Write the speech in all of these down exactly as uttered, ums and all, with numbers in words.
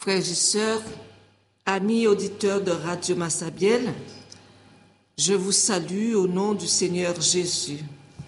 Frères et sœurs, amis auditeurs de Radio Massabielle, je vous salue au nom du Seigneur Jésus.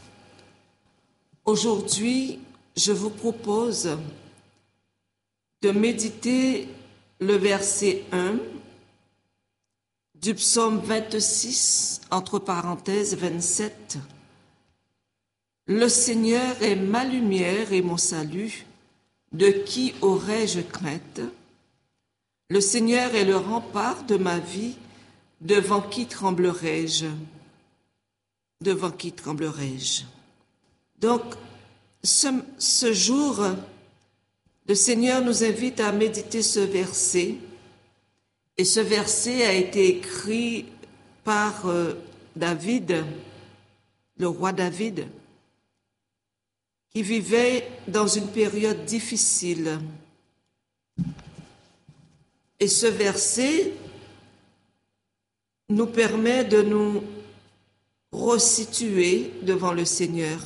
Aujourd'hui, je vous propose de méditer le verset un du psaume vingt-six, entre parenthèses vingt-sept. Le Seigneur est ma lumière et mon salut, de qui aurais-je crainte? Le Seigneur est le rempart de ma vie, devant qui tremblerai-je? Devant qui tremblerai-je? Donc, ce, ce jour, le Seigneur nous invite à méditer ce verset, et ce verset a été écrit par euh, David, le roi David, qui vivait dans une période difficile. Et ce verset nous permet de nous resituer devant le Seigneur.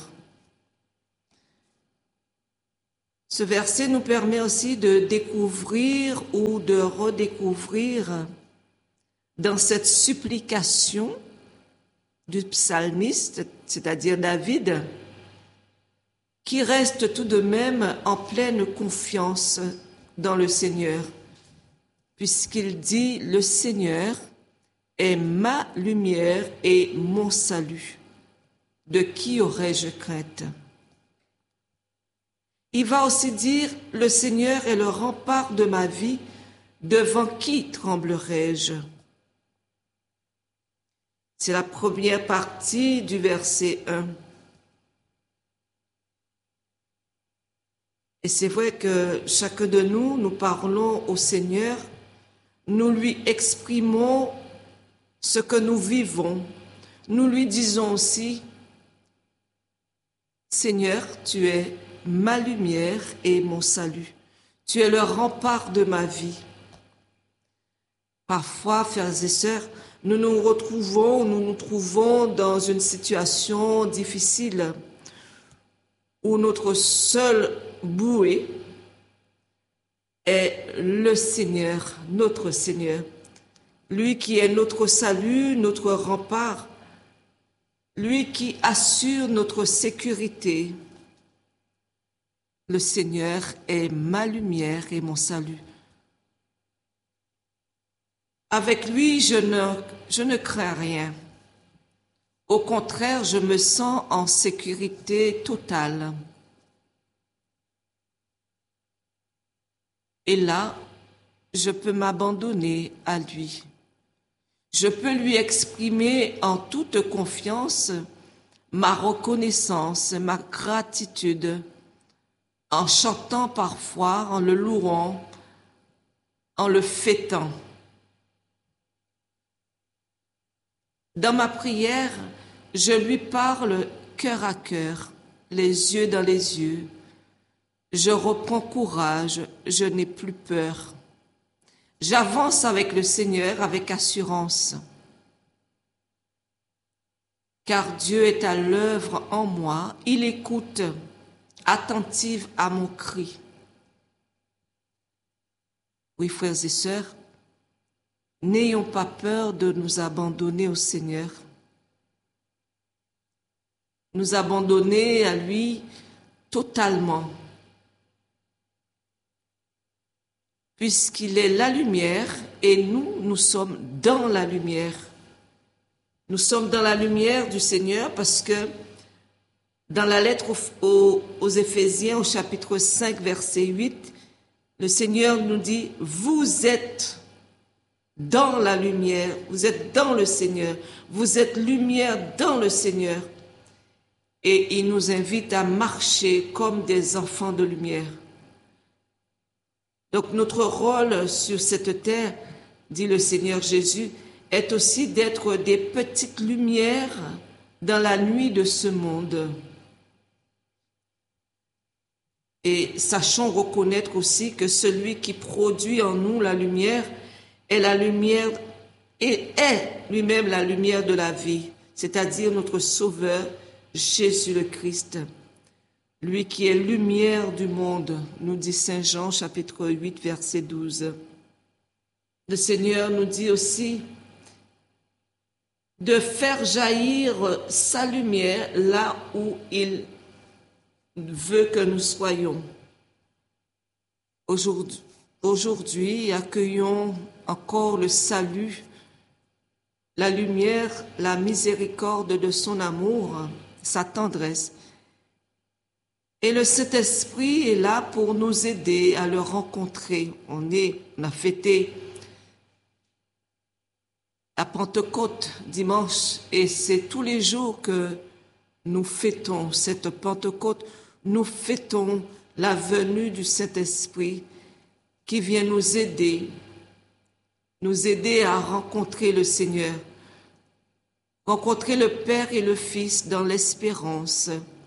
Ce verset nous permet aussi de découvrir ou de redécouvrir dans cette supplication du psalmiste, c'est-à-dire David, qui reste tout de même en pleine confiance dans le Seigneur, puisqu'il dit « Le Seigneur est ma lumière et mon salut. De qui aurais-je crainte ?» Il va aussi dire « Le Seigneur est le rempart de ma vie, devant qui tremblerai-je » C'est la première partie du verset un. Et c'est vrai que chacun de nous, nous parlons au Seigneur, nous lui exprimons ce que nous vivons. Nous lui disons aussi, Seigneur, tu es ma lumière et mon salut. Tu es le rempart de ma vie. Parfois, frères et sœurs, nous nous retrouvons, nous nous trouvons dans une situation difficile où notre seul bouée est le Seigneur, notre Seigneur, lui qui est notre salut, notre rempart, lui qui assure notre sécurité. Le Seigneur est ma lumière et mon salut. Avec lui, je ne, je ne crains rien. Au contraire, je me sens en sécurité totale. Et là, je peux m'abandonner à lui. Je peux lui exprimer en toute confiance ma reconnaissance, ma gratitude, en chantant parfois, en le louant, en le fêtant. Dans ma prière, je lui parle cœur à cœur, les yeux dans les yeux. Je reprends courage, je n'ai plus peur. J'avance avec le Seigneur avec assurance. Car Dieu est à l'œuvre en moi, il écoute, attentive à mon cri. Oui, frères et sœurs, n'ayons pas peur de nous abandonner au Seigneur. Nous abandonner à lui totalement. Puisqu'il est la lumière et nous, nous sommes dans la lumière. Nous sommes dans la lumière du Seigneur parce que dans la lettre aux, aux, aux Éphésiens, au chapitre cinq, verset huit, le Seigneur nous dit « Vous êtes dans la lumière, vous êtes dans le Seigneur, vous êtes lumière dans le Seigneur. » Et il nous invite à marcher comme des enfants de lumière. Donc notre rôle sur cette terre, dit le Seigneur Jésus, est aussi d'être des petites lumières dans la nuit de ce monde. Et sachons reconnaître aussi que celui qui produit en nous la lumière est la lumière et est lui-même la lumière de la vie, c'est-à-dire notre Sauveur, Jésus le Christ. lui qui est lumière du monde, nous dit Saint Jean, chapitre huit, verset douze. Le Seigneur nous dit aussi de faire jaillir sa lumière là où il veut que nous soyons. Aujourd'hui, aujourd'hui, accueillons encore le salut, la lumière, la miséricorde de son amour, sa tendresse. Et le Saint-Esprit est là pour nous aider à le rencontrer. On est, on a fêté la Pentecôte dimanche et c'est tous les jours que nous fêtons cette Pentecôte. Nous fêtons la venue du Saint-Esprit qui vient nous aider, nous aider à rencontrer le Seigneur, rencontrer le Père et le Fils dans l'espérance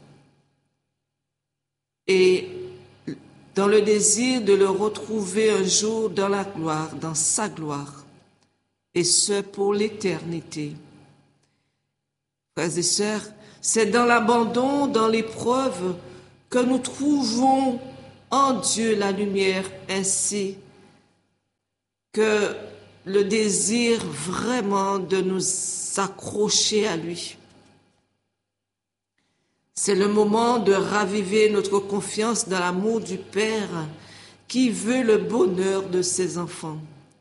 et dans le désir de le retrouver un jour dans la gloire, dans sa gloire, et ce pour l'éternité. Frères et sœurs, c'est dans l'abandon, dans l'épreuve, que nous trouvons en Dieu la lumière, ainsi que le désir vraiment de nous accrocher à lui. C'est le moment de raviver notre confiance dans l'amour du Père qui veut le bonheur de ses enfants.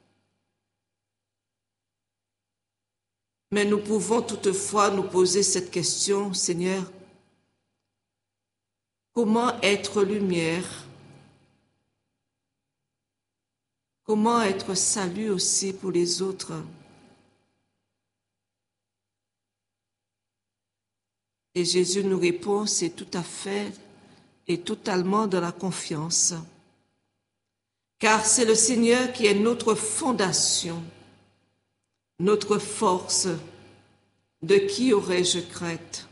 Mais nous pouvons toutefois nous poser cette question, Seigneur, comment être lumière? Comment être salut aussi pour les autres? Et Jésus nous répond, c'est tout à fait et totalement de la confiance. Car c'est le Seigneur qui est notre fondation, notre force. De qui aurais-je crainte?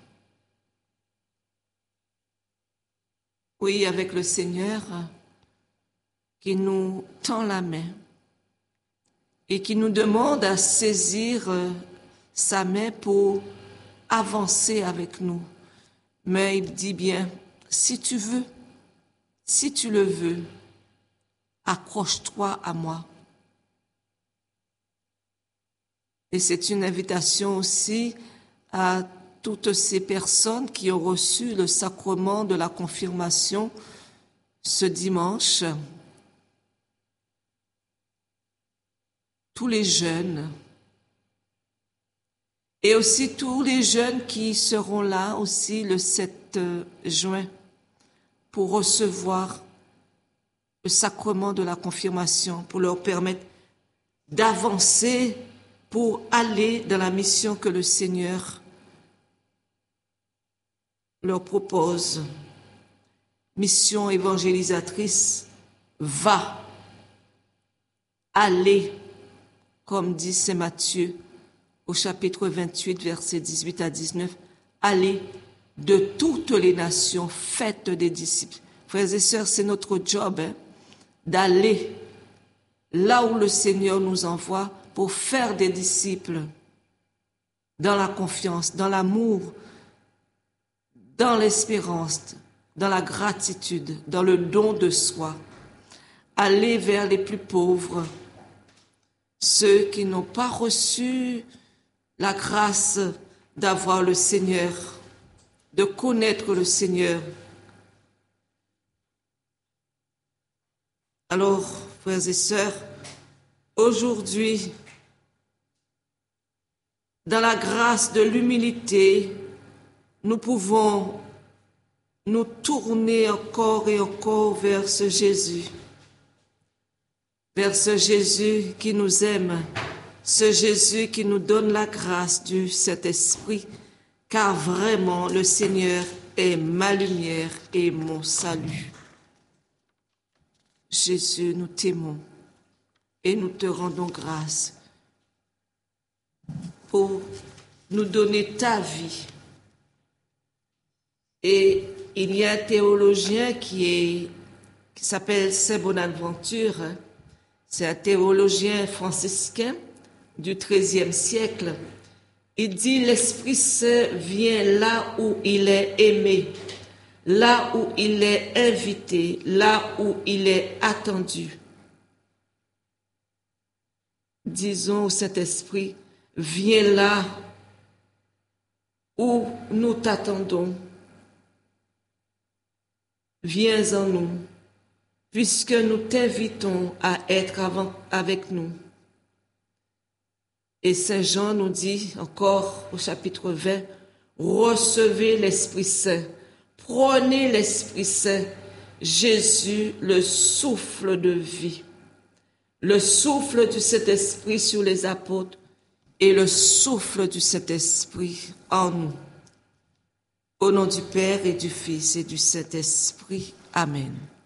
Oui, avec le Seigneur qui nous tend la main et qui nous demande à saisir sa main pour avancer avec nous. Mais il dit bien, si tu veux, si tu le veux, accroche-toi à moi. Et c'est une invitation aussi à toutes ces personnes qui ont reçu le sacrement de la confirmation ce dimanche. Tous les jeunes et aussi tous les jeunes qui seront là aussi le sept juin pour recevoir le sacrement de la confirmation, pour leur permettre d'avancer pour aller dans la mission que le Seigneur leur propose. Mission évangélisatrice, va, allez, comme dit saint Matthieu au chapitre vingt-huit, versets dix-huit à dix-neuf, allez de toutes les nations, faites des disciples. Frères et sœurs, c'est notre job hein, d'aller là où le Seigneur nous envoie pour faire des disciples dans la confiance, dans l'amour, dans l'espérance, dans la gratitude, dans le don de soi. Aller vers les plus pauvres, ceux qui n'ont pas reçu la grâce d'avoir le Seigneur, de connaître le Seigneur. Alors, frères et sœurs, aujourd'hui, dans la grâce de l'humilité, nous pouvons nous tourner encore et encore vers ce Jésus, vers ce Jésus qui nous aime, ce Jésus qui nous donne la grâce du Saint-Esprit, car vraiment le Seigneur est ma lumière et mon salut. Jésus, nous t'aimons et nous te rendons grâce pour nous donner ta vie. Et il y a un théologien qui, est, qui s'appelle Saint Bonaventure, c'est un théologien franciscain du treizième siècle. Il dit « L'Esprit Saint vient là où il est aimé, là où il est invité, là où il est attendu. Disons au Saint-Esprit, viens là où nous t'attendons. Viens en nous, puisque nous t'invitons à être avant, avec nous. Et Saint Jean nous dit encore au chapitre vingt, recevez l'Esprit Saint, prenez l'Esprit Saint, Jésus, le souffle de vie, le souffle du Saint-Esprit sur les apôtres et le souffle du Saint-Esprit en nous. Au nom du Père et du Fils et du Saint-Esprit. Amen.